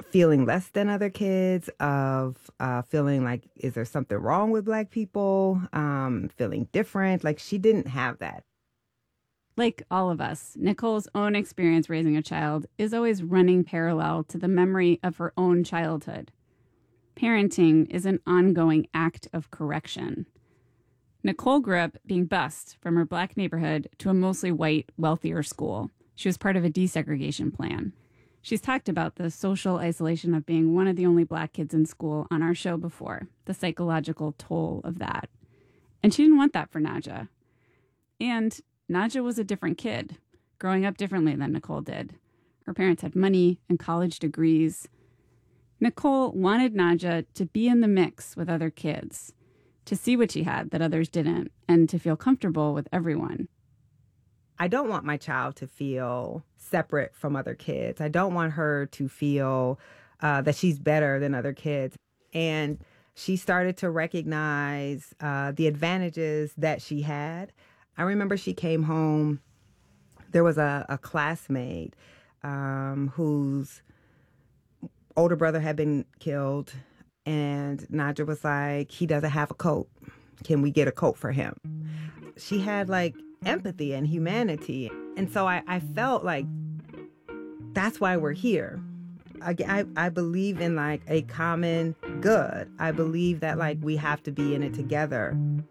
feeling less than other kids, of feeling like, is there something wrong with Black people, feeling different. Like, she didn't have that. Like all of us, Nicole's own experience raising a child is always running parallel to the memory of her own childhood. Parenting is an ongoing act of correction. Nicole grew up being bused from her Black neighborhood to a mostly white, wealthier school. She was part of a desegregation plan. She's talked about the social isolation of being one of the only Black kids in school on our show before, the psychological toll of that. And she didn't want that for Naja. And Naja was a different kid, growing up differently than Nicole did. Her parents had money and college degrees. Nicole wanted Naja to be in the mix with other kids, to see what she had that others didn't, and to feel comfortable with everyone. I don't want my child to feel separate from other kids. I don't want her to feel that she's better than other kids. And she started to recognize the advantages that she had. I remember she came home. There was a classmate whose older brother had been killed. And Naja was like, he doesn't have a coat. Can we get a coat for him? She had like empathy and humanity. And so I felt like that's why we're here. I believe in like a common good. I believe that like we have to be in it together.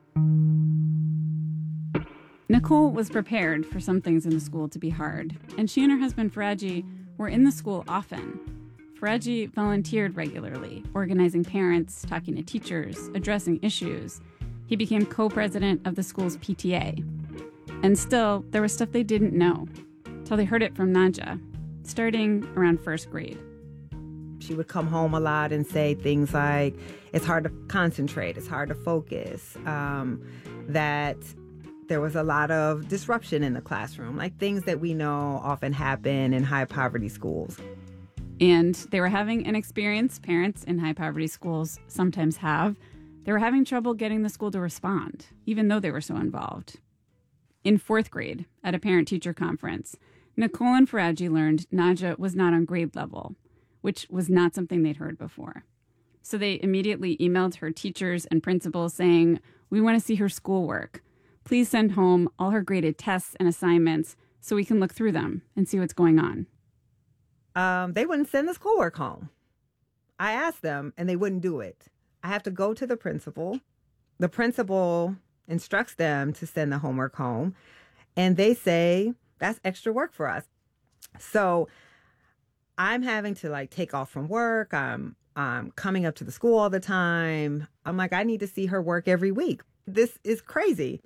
Nicole was prepared for some things in the school to be hard, and she and her husband Faraji were in the school often. Faraji volunteered regularly, organizing parents, talking to teachers, addressing issues. He became co-president of the school's PTA. And still, there was stuff they didn't know, till they heard it from Naja, starting around first grade. She would come home a lot and say things like, it's hard to concentrate, it's hard to focus, that there was a lot of disruption in the classroom, like things that we know often happen in high poverty schools. And they were having an experience parents in high poverty schools sometimes have. They were having trouble getting the school to respond, even though they were so involved. In fourth grade, at a parent-teacher conference, Nicole and Faraji learned Naja was not on grade level, which was not something they'd heard before. So they immediately emailed her teachers and principals saying, we want to see her schoolwork. Please send home all her graded tests and assignments so we can look through them and see what's going on. They wouldn't send the schoolwork home. I asked them, and they wouldn't do it. I have to go to the principal. The principal instructs them to send the homework home, and they say, that's extra work for us. So I'm having to like take off from work. I'm coming up to the school all the time. I'm like, I need to see her work every week. This is crazy.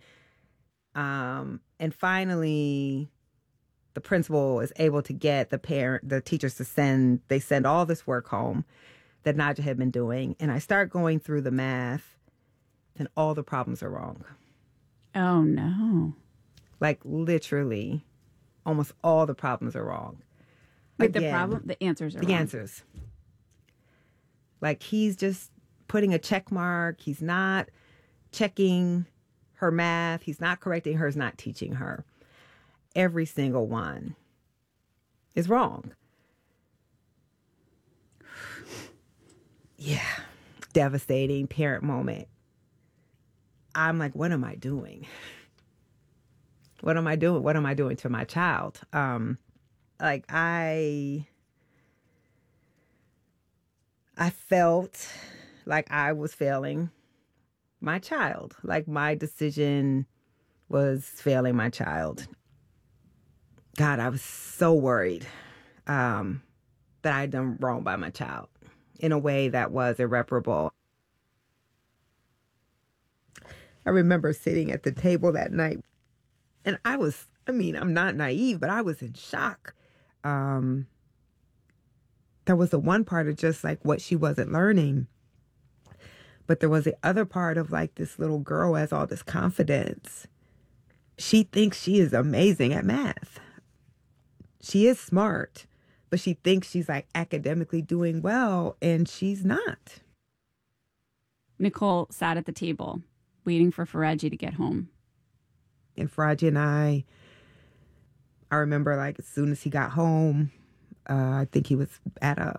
And finally, the principal is able to get the teachers to send all this work home that Naja had been doing. And I start going through the math, and all the problems are wrong. Oh, no. Like literally, almost all the problems are wrong. Wait, the answers are wrong. The answers. Like he's just putting a check mark. He's not checking her math. He's not correcting her. He's not teaching her. Every single one is wrong. Yeah. Devastating parent moment. I'm like, what am I doing? What am I doing? What am I doing to my child? Like I felt like I was failing my child. Like my decision was failing my child. God, I was so worried that I had done wrong by my child in a way that was irreparable. I remember sitting at the table that night, and I'm not naive, but I was in shock. There was the one part of just like what she wasn't learning. But there was the other part of like this little girl has all this confidence. She thinks she is amazing at math. She is smart, but she thinks she's like academically doing well, and she's not. Nicole sat at the table, waiting for Faraji to get home. And Faraji and I remember like as soon as he got home, I think he was at